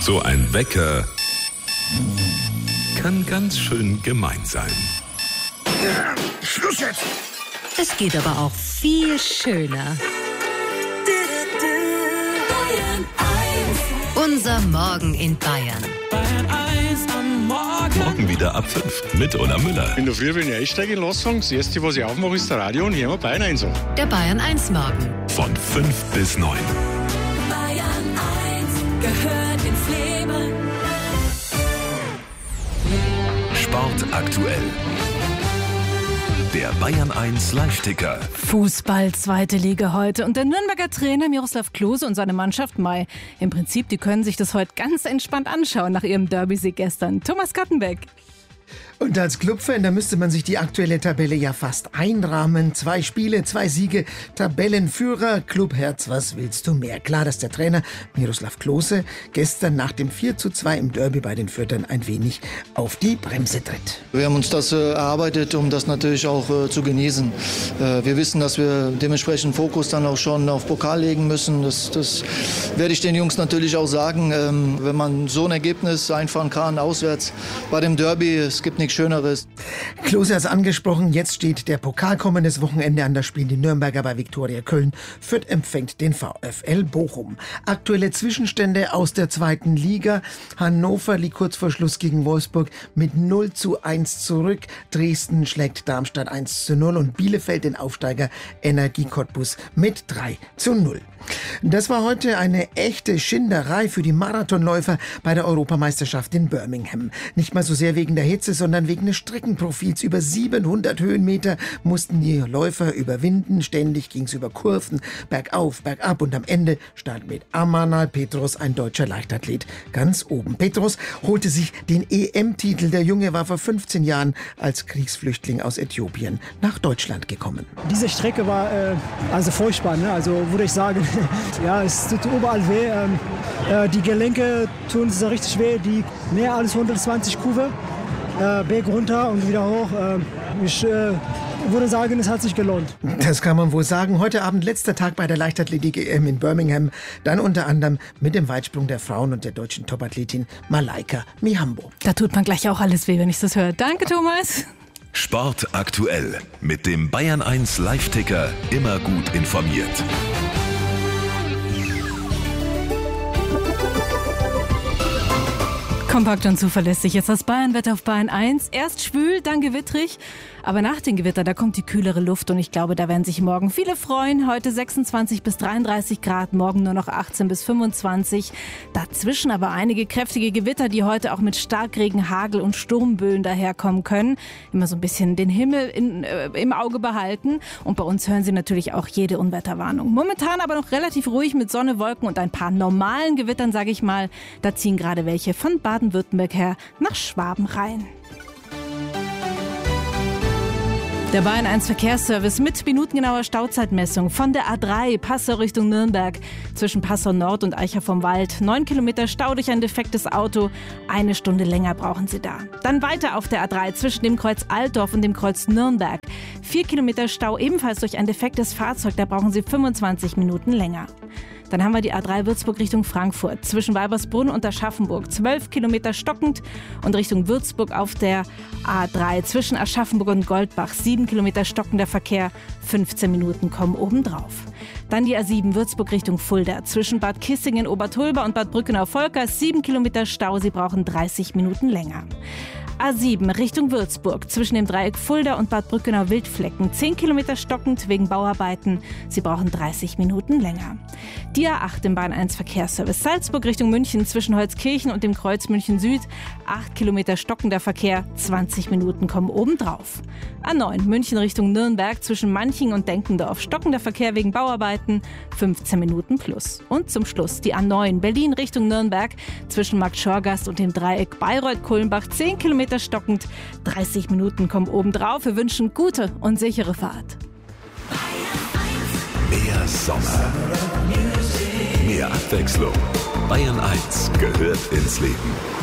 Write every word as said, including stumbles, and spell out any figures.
So ein Wecker kann ganz schön gemein sein. Schluss jetzt! Es geht aber auch viel schöner. Unser Morgen in Bayern. Bayern eins am Morgen. Morgen wieder ab fünf mit Ola Müller. In der Früh, wenn ich einsteige in Lassung, das erste, was ich aufmache, ist der Radio und hören wir Bayern eins an. Der Bayern eins Morgen. Von fünf bis neun. Bayern eins gehört ins Leben. Sport aktuell. Der Bayern eins Live-Ticker. Fußball, zweite Liga heute. Und der Nürnberger Trainer Miroslav Klose und seine Mannschaft Mai. Im Prinzip, die können sich das heute ganz entspannt anschauen nach ihrem Derby-Sieg gestern. Thomas Kattenbeck. Und als Clubfan, da müsste man sich die aktuelle Tabelle ja fast einrahmen. Zwei Spiele, zwei Siege, Tabellenführer, Clubherz, was willst du mehr? Klar, dass der Trainer Miroslav Klose gestern nach dem vier zu zwei im Derby bei den Fürthern ein wenig auf die Bremse tritt. Wir haben uns das äh, erarbeitet, um das natürlich auch äh, zu genießen. Äh, wir wissen, dass wir dementsprechend Fokus dann auch schon auf Pokal legen müssen. Das, das werde ich den Jungs natürlich auch sagen. Ähm, wenn man so ein Ergebnis einfahren kann, auswärts bei dem Derby, es gibt nichts Schöneres. Klose hat es angesprochen, jetzt steht der Pokal kommendes Wochenende an, da spielen die Nürnberger bei Viktoria Köln. Fürth empfängt den VfL Bochum. Aktuelle Zwischenstände aus der zweiten Liga. Hannover liegt kurz vor Schluss gegen Wolfsburg mit null zu eins zurück. Dresden schlägt Darmstadt eins zu null und Bielefeld den Aufsteiger Energie Cottbus mit drei zu null. Das war heute eine echte Schinderei für die Marathonläufer bei der Europameisterschaft in Birmingham. Nicht mal so sehr wegen der Hitze, sondern wegen des Streckenprofils. Über siebenhundert Höhenmeter mussten die Läufer überwinden. Ständig ging es über Kurven, bergauf, bergab und am Ende stand mit Amanal Petros ein deutscher Leichtathlet ganz oben. Petros holte sich den E M-Titel. Der Junge war vor fünfzehn Jahren als Kriegsflüchtling aus Äthiopien nach Deutschland gekommen. Diese Strecke war äh, also furchtbar, ne? Also würde ich sagen, ja, es tut überall weh. Ähm, äh, die Gelenke tun es richtig weh. Die mehr als hundertzwanzig Kurve, äh, Berg runter und wieder hoch. Äh, ich äh, würde sagen, es hat sich gelohnt. Das kann man wohl sagen. Heute Abend letzter Tag bei der Leichtathletik-E M in Birmingham. Dann unter anderem mit dem Weitsprung der Frauen und der deutschen Topathletin Malaika Mihambo. Da tut man gleich auch alles weh, wenn ich das höre. Danke, Thomas. Sport aktuell. Mit dem Bayern eins Live-Ticker immer gut informiert. Kompakt und zuverlässig. Jetzt das Bayernwetter auf Bayern eins. Erst schwül, dann gewittrig. Aber nach dem Gewitter, da kommt die kühlere Luft. Und ich glaube, da werden sich morgen viele freuen. Heute sechsundzwanzig bis dreiunddreißig Grad, morgen nur noch achtzehn bis fünfundzwanzig. Dazwischen aber einige kräftige Gewitter, die heute auch mit Starkregen, Hagel und Sturmböen daherkommen können. Immer so ein bisschen den Himmel in, äh, im Auge behalten. Und bei uns hören Sie natürlich auch jede Unwetterwarnung. Momentan aber noch relativ ruhig mit Sonne, Wolken und ein paar normalen Gewittern, sage ich mal. Da ziehen gerade welche von Baden-Württemberg her nach Schwaben rein. Der Bayern eins Verkehrsservice mit minutengenauer Stauzeitmessung von der A drei Passau Richtung Nürnberg zwischen Passau Nord und Eicher vom Wald. Neun Kilometer Stau durch ein defektes Auto. Eine Stunde länger brauchen Sie da. Dann weiter auf der A drei zwischen dem Kreuz Altdorf und dem Kreuz Nürnberg. Vier Kilometer Stau ebenfalls durch ein defektes Fahrzeug. Da brauchen Sie fünfundzwanzig Minuten länger. Dann haben wir die A drei Würzburg Richtung Frankfurt zwischen Weibersbrunn und Aschaffenburg. zwölf Kilometer stockend und Richtung Würzburg auf der A drei zwischen Aschaffenburg und Goldbach. sieben Kilometer stockender Verkehr, fünfzehn Minuten kommen obendrauf. Dann die A sieben Würzburg Richtung Fulda zwischen Bad Kissingen, Obertulba und Bad Brückenau-Volkers. sieben Kilometer Stau, Sie brauchen dreißig Minuten länger. A sieben Richtung Würzburg zwischen dem Dreieck Fulda und Bad Brückenau-Wildflecken. zehn Kilometer stockend wegen Bauarbeiten. Sie brauchen dreißig Minuten länger. Die A acht im Bayern eins Verkehrsservice Salzburg Richtung München zwischen Holzkirchen und dem Kreuz München Süd. acht Kilometer stockender Verkehr, zwanzig Minuten kommen obendrauf. A neun München Richtung Nürnberg zwischen Manching und Denkendorf. Stockender Verkehr wegen Bauarbeiten, fünfzehn Minuten plus. Und zum Schluss die A neun Berlin Richtung Nürnberg zwischen Markt Schorgast und dem Dreieck Bayreuth-Kulmbach. zehn Kilometer stockend, dreißig Minuten kommen obendrauf. Wir wünschen gute und sichere Fahrt. Mehr Sommer. Mehr Abwechslung. Bayern eins gehört ins Leben.